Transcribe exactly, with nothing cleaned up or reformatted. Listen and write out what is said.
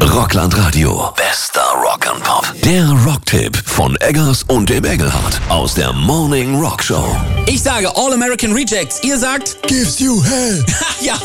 Rockland Radio. Bester Rock and Pop. Der Rocktipp von Eggers und dem Engelhardt aus der Morning Rock Show. Ich sage All American Rejects. Ihr sagt Gives You Hell. Ja,